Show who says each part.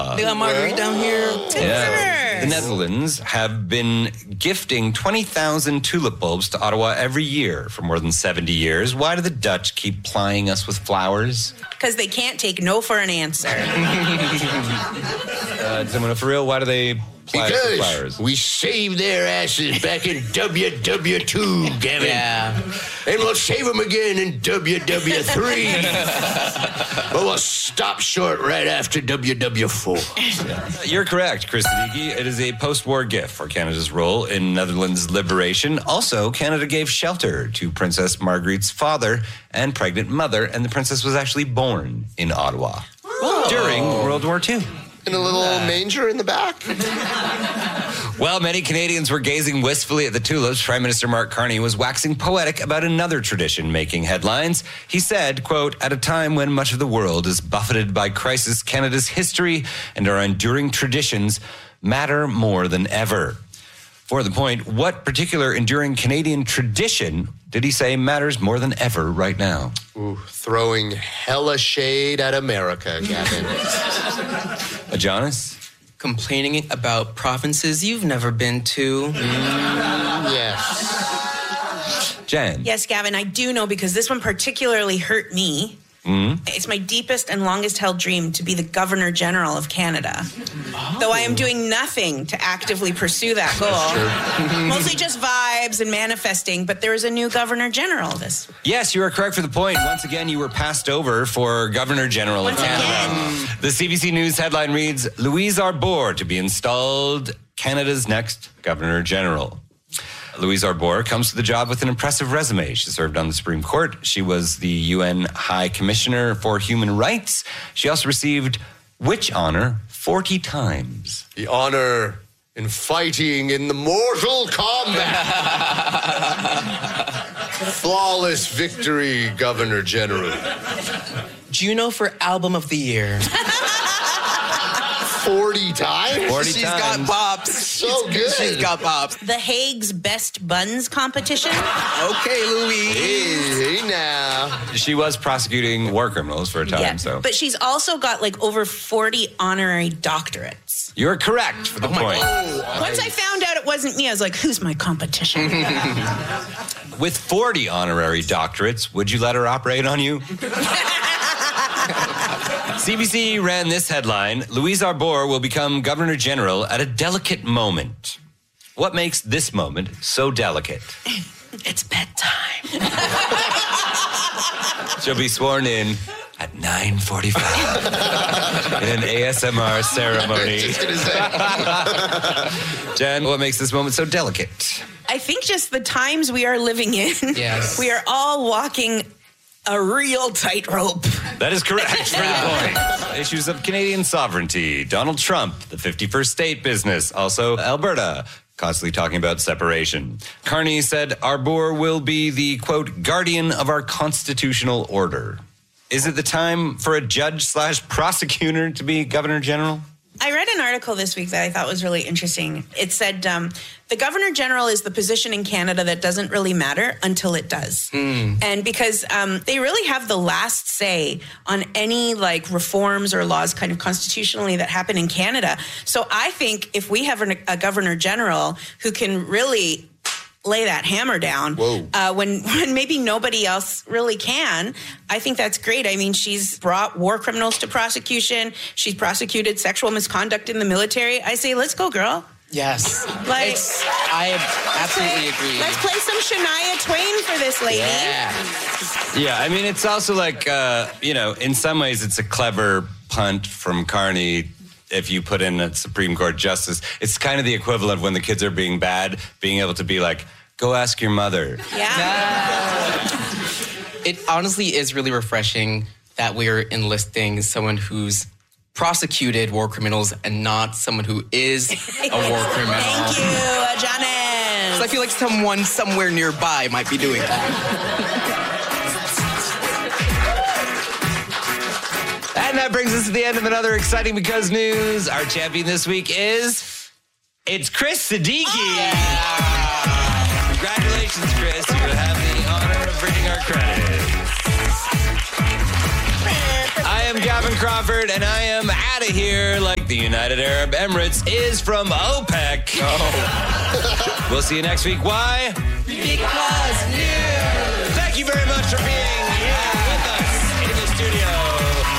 Speaker 1: They got Marguerite down here.
Speaker 2: Yeah. The Netherlands have been gifting 20,000 tulip bulbs to Ottawa every year for more than 70 years. Why do the Dutch keep plying us with flowers?
Speaker 3: Because they can't take no for an answer.
Speaker 2: Does anyone know for real? Why do they ply us with flowers?
Speaker 4: Because we saved their asses back in WW2, Gavin.
Speaker 1: Yeah.
Speaker 4: And we'll save them again in WW3. But we'll stop short right after WW4.
Speaker 2: You're correct, Chris Siddiqui. It is a post-war gift for Canada's role in Netherlands' liberation. Also, Canada gave shelter to Princess Marguerite's father and pregnant mother, and the princess was actually born in Ottawa during World War II.
Speaker 4: In a little manger in the back.
Speaker 2: While many Canadians were gazing wistfully at the tulips, Prime Minister Mark Carney was waxing poetic about another tradition making headlines. He said, quote, "At a time when much of the world is buffeted by crisis, Canada's history and our enduring traditions matter more than ever." For the point, what particular enduring Canadian tradition did he say matters more than ever right now?
Speaker 4: Ooh, throwing hella shade at America, Gavin.
Speaker 2: Jonas?
Speaker 1: Complaining about provinces you've never been to.
Speaker 4: Yes.
Speaker 2: Jen?
Speaker 3: Yes, Gavin, I do know because this one particularly hurt me. It's my deepest and longest held dream to be the Governor General of Canada. Though I am doing nothing to actively pursue that goal. Mostly just vibes and manifesting, but there is a new Governor General this.
Speaker 2: Yes, you are correct for the point. Once again, you were passed over for Governor General of Canada. The CBC News headline reads, Louise Arbour to be installed Canada's next Governor General. Louise Arbour comes to the job with an impressive resume. She served on the Supreme Court. She was the UN High Commissioner for Human Rights. She also received which honor 40 times?
Speaker 4: The honor in fighting in the mortal combat. Flawless victory, Governor General.
Speaker 1: Juno for Album of the Year.
Speaker 4: 40 times?
Speaker 2: 40
Speaker 1: She's
Speaker 2: times.
Speaker 1: got bops.
Speaker 4: So good.
Speaker 1: She's got bops.
Speaker 3: The Hague's Best Buns competition.
Speaker 1: Okay, Louise.
Speaker 4: Hey now.
Speaker 2: She was prosecuting war criminals for a time, so.
Speaker 3: But she's also got like over 40 honorary doctorates.
Speaker 2: You're correct for the point.
Speaker 3: Once I found out it wasn't me, I was like, who's my competition?
Speaker 2: With 40 honorary doctorates, would you let her operate on you? CBC ran this headline, Louise Arbour will become Governor General at a delicate moment. What makes this moment so delicate?
Speaker 3: It's bedtime.
Speaker 2: She'll be sworn in at 9:45 in an ASMR ceremony.
Speaker 4: Just gonna say.
Speaker 2: Jen, what makes this moment so delicate?
Speaker 3: I think just the times we are living in.
Speaker 1: Yes.
Speaker 3: We are all walking a real tightrope.
Speaker 2: That is correct for the point. Issues of Canadian sovereignty, Donald Trump, the 51st state business, also Alberta, constantly talking about separation. Carney said Arbour will be the, quote, guardian of our constitutional order. Is it the time for a judge/prosecutor to be Governor General?
Speaker 3: I read an article this week that I thought was really interesting. It said the Governor General is the position in Canada that doesn't really matter until it does. And because they really have the last say on any like reforms or laws kind of constitutionally that happen in Canada. So I think if we have a Governor General who can really lay that hammer down when maybe nobody else really can. I think that's great. I mean, she's brought war criminals to prosecution. She's prosecuted sexual misconduct in the military. I say, let's go, girl.
Speaker 1: Yes.
Speaker 3: Like,
Speaker 1: I absolutely agree.
Speaker 3: Let's play some Shania Twain for this lady.
Speaker 2: Yeah, I mean, it's also like, in some ways it's a clever punt from Carney. If you put in a Supreme Court justice, it's kind of the equivalent when the kids are being bad, being able to be like, go ask your mother.
Speaker 3: Yeah.
Speaker 1: It honestly is really refreshing that we're enlisting someone who's prosecuted war criminals and not someone who is a war criminal.
Speaker 3: Thank you, Janice.
Speaker 1: So I feel like someone somewhere nearby might be doing that.
Speaker 2: And that brings us to the end of another Exciting Because news. Our champion this week it's Chris Siddiqui. Congratulations, Chris. You have the honor of reading our credits. I am Gavin Crawford, and I am out of here like the United Arab Emirates is from OPEC. Oh. We'll see you next week. Why?
Speaker 1: Because news.
Speaker 2: Thank you very much for being here.